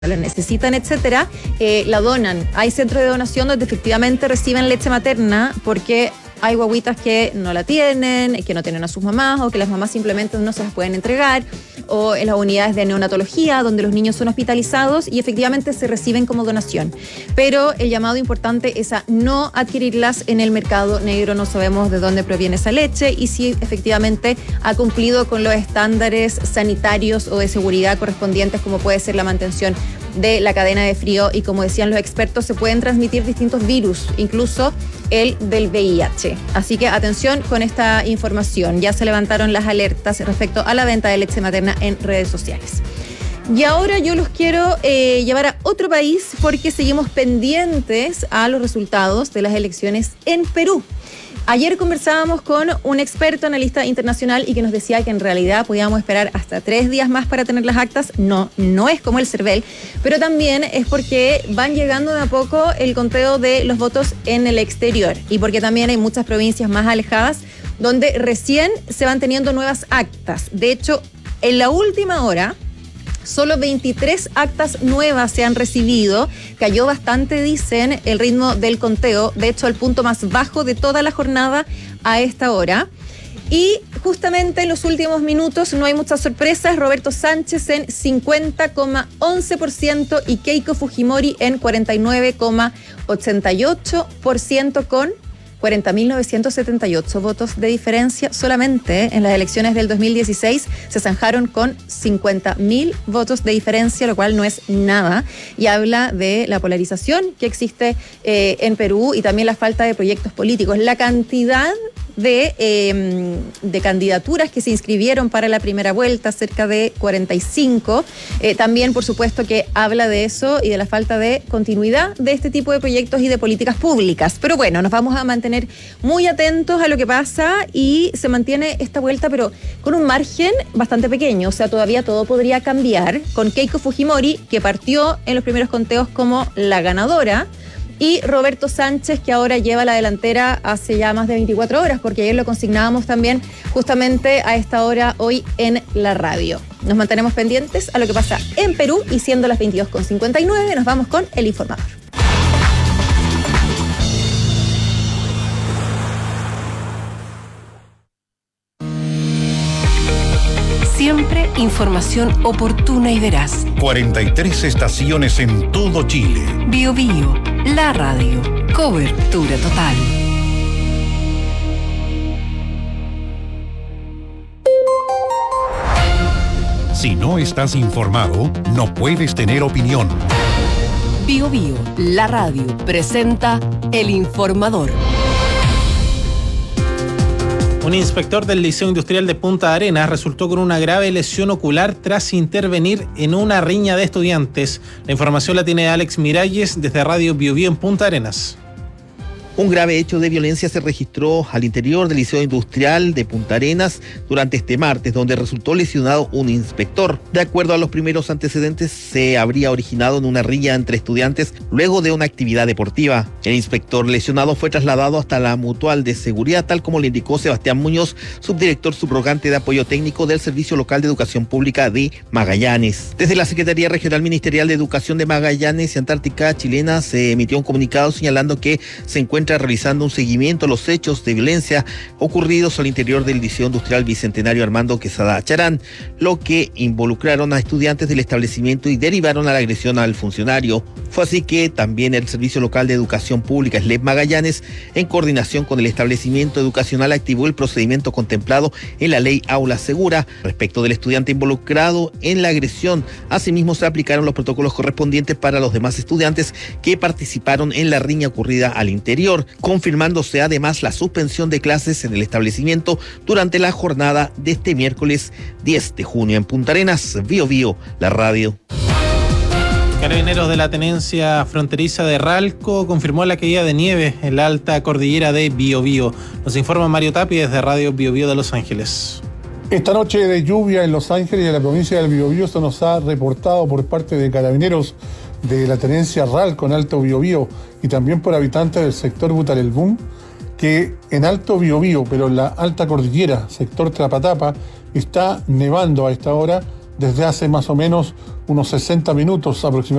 la necesitan, etcétera, la donan. Hay centros de donación donde efectivamente reciben leche materna porque hay guaguitas que no la tienen, que no tienen a sus mamás o que las mamás simplemente no se las pueden entregar, o en las unidades de neonatología donde los niños son hospitalizados y efectivamente se reciben como donación. Pero el llamado importante es a no adquirirlas en el mercado negro. No sabemos de dónde proviene esa leche y si efectivamente ha cumplido con los estándares sanitarios o de seguridad correspondientes, como puede ser la mantención de la cadena de frío, y como decían los expertos, se pueden transmitir distintos virus, incluso el del VIH. Así que atención con esta información. Ya se levantaron las alertas respecto a la venta de leche materna en redes sociales. Y ahora yo los quiero llevar a otro país porque seguimos pendientes a los resultados de las elecciones en Perú. Ayer conversábamos con un experto analista internacional y que nos decía que en realidad podíamos esperar hasta 3 días más para tener las actas. No es como el CERVEL, pero también es porque van llegando de a poco el conteo de los votos en el exterior y porque también hay muchas provincias más alejadas donde recién se van teniendo nuevas actas. De hecho, en la última hora, solo 23 actas nuevas se han recibido. Cayó bastante, dicen, el ritmo del conteo. De hecho, al punto más bajo de toda la jornada a esta hora. Y justamente en los últimos minutos no hay muchas sorpresas. Roberto Sánchez en 50,11% y Keiko Fujimori en 49,88% con 40.978 votos de diferencia. Solamente en las elecciones del 2016 se zanjaron con 50.000 votos de diferencia, lo cual no es nada, y habla de la polarización que existe en Perú y también la falta de proyectos políticos. La cantidad de candidaturas que se inscribieron para la primera vuelta, cerca de 45, también por supuesto que habla de eso y de la falta de continuidad de este tipo de proyectos y de políticas públicas. Pero bueno, nos vamos a mantener muy atentos a lo que pasa y se mantiene esta vuelta, pero con un margen bastante pequeño. O sea, todavía todo podría cambiar con Keiko Fujimori, que partió en los primeros conteos como la ganadora, y Roberto Sánchez, que ahora lleva la delantera hace ya más de 24 horas, porque ayer lo consignábamos también justamente a esta hora hoy en la radio. Nos mantenemos pendientes a lo que pasa en Perú y siendo las 22:59 nos vamos con el informador. Siempre información oportuna y veraz. 43 estaciones en todo Chile. Bio Bio, la radio. Cobertura total. Si no estás informado, no puedes tener opinión. Bio Bio, la radio, presenta El Informador. Un inspector del Liceo Industrial de Punta Arenas resultó con una grave lesión ocular tras intervenir en una riña de estudiantes. La información la tiene Alex Miralles desde Radio Bio Bio en Punta Arenas. Un grave hecho de violencia se registró al interior del Liceo Industrial de Punta Arenas durante este martes, donde resultó lesionado un inspector. De acuerdo a los primeros antecedentes, se habría originado en una riña entre estudiantes luego de una actividad deportiva. El inspector lesionado fue trasladado hasta la Mutual de Seguridad, tal como le indicó Sebastián Muñoz, subdirector subrogante de apoyo técnico del Servicio Local de Educación Pública de Magallanes. Desde la Secretaría Regional Ministerial de Educación de Magallanes y Antártica Chilena se emitió un comunicado señalando que se encuentra realizando un seguimiento a los hechos de violencia ocurridos al interior del Liceo Industrial Bicentenario Armando Quesada Charán, lo que involucraron a estudiantes del establecimiento y derivaron a la agresión al funcionario. Fue así que también el Servicio Local de Educación Pública SLEP Magallanes, en coordinación con el establecimiento educacional, activó el procedimiento contemplado en la Ley Aula Segura respecto del estudiante involucrado en la agresión. Asimismo, se aplicaron los protocolos correspondientes para los demás estudiantes que participaron en la riña ocurrida al interior, confirmándose además la suspensión de clases en el establecimiento durante la jornada de este miércoles 10 de junio en Punta Arenas. Bio Bio, la radio. Carabineros de la Tenencia Fronteriza de Ralco confirmó la caída de nieve en la alta cordillera de Biobío. Nos informa Mario Tapia desde Radio Biobío de Los Ángeles. Esta noche de lluvia en Los Ángeles y en la provincia del Biobío, esto nos ha reportado por parte de Carabineros de la Tenencia Ralco en Alto Biobío y también por habitantes del sector Butarelbún, que en Alto Biobío, pero en la alta cordillera, sector Trapatapa, está nevando a esta hora desde hace más o menos unos 60 minutos aproximadamente.